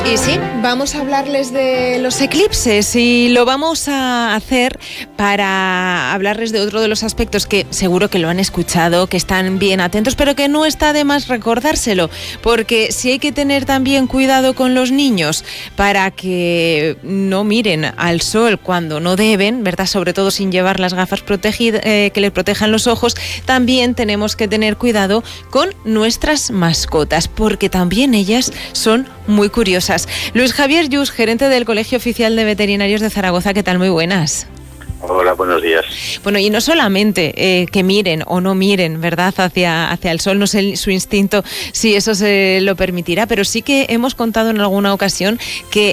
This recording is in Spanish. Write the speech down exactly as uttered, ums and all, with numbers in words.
Y sí, vamos a hablarles de los eclipses y lo vamos a hacer para hablarles de otro de los aspectos que seguro que lo han escuchado, que están bien atentos, pero que no está de más recordárselo, porque sí hay que tener también cuidado con los niños para que no miren al sol cuando no deben, ¿verdad? Sobre todo sin llevar las gafas protegidas, eh, que les protejan los ojos. También tenemos que tener cuidado con nuestras mascotas, porque también ellas son muy curiosas. Luis Javier Lluch, gerente del Colegio Oficial de Veterinarios de Zaragoza, ¿qué tal? Muy buenas. Hola, buenos días. Bueno, y no solamente eh, que miren o no miren, ¿verdad?, hacia, hacia el sol, no sé su instinto si eso se lo permitirá, pero sí que hemos contado en alguna ocasión que